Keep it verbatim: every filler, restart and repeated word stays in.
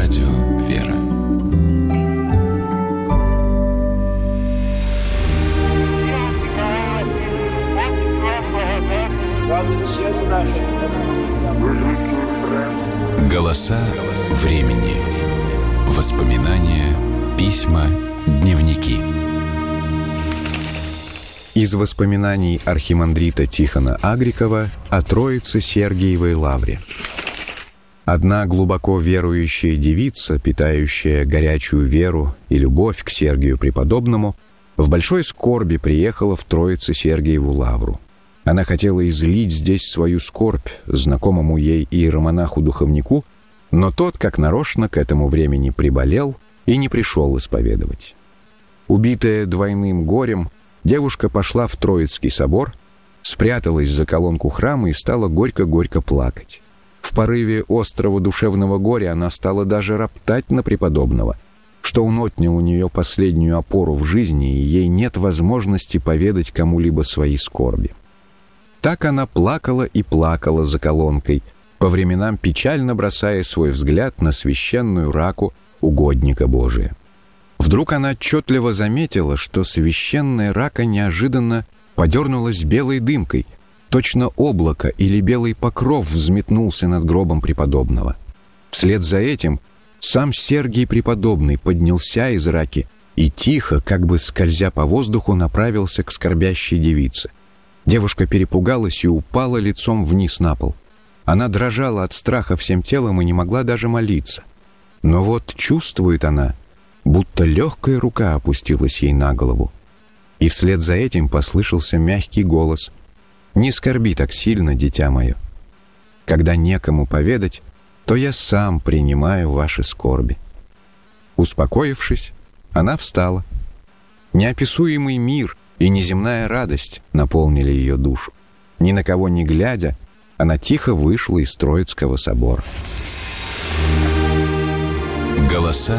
Радио «Вера». Голоса времени. Воспоминания, письма, дневники. Из воспоминаний архимандрита Тихона Агрикова о Троице Сергиевой Лавре. Одна глубоко верующая девица, питающая горячую веру и любовь к Сергию Преподобному, в большой скорби приехала в Троице Сергиеву Лавру. Она хотела излить здесь свою скорбь знакомому ей иеромонаху-духовнику, но тот, как нарочно, к этому времени приболел и не пришел исповедовать. Убитая двойным горем, девушка пошла в Троицкий собор, спряталась за колонку храма и стала горько-горько плакать. В порыве острого душевного горя она стала даже роптать на преподобного, что он отнял у нее последнюю опору в жизни, и ей нет возможности поведать кому-либо свои скорби. Так она плакала и плакала за колонкой, по временам печально бросая свой взгляд на священную раку угодника Божия. Вдруг она отчетливо заметила, что священная рака неожиданно подернулась белой дымкой, точно облако или белый покров взметнулся над гробом преподобного. Вслед за этим сам Сергий Преподобный поднялся из раки и тихо, как бы скользя по воздуху, направился к скорбящей девице. Девушка перепугалась и упала лицом вниз на пол. Она дрожала от страха всем телом и не могла даже молиться. Но вот чувствует она, будто легкая рука опустилась ей на голову. И вслед за этим послышался мягкий голос: «Не скорби так сильно, дитя мое. Когда некому поведать, то я сам принимаю ваши скорби». Успокоившись, она встала. Неописуемый мир и неземная радость наполнили ее душу. Ни на кого не глядя, она тихо вышла из Троицкого собора. Голоса